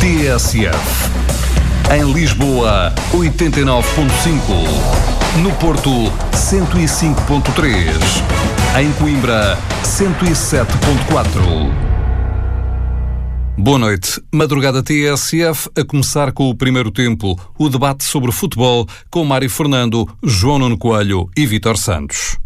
TSF. Em Lisboa, 89.5. No Porto, 105.3. Em Coimbra, 107.4. Boa noite. Madrugada TSF, a começar com o primeiro tempo, o debate sobre futebol com Mário Fernando, João Nuno Coelho e Vítor Santos.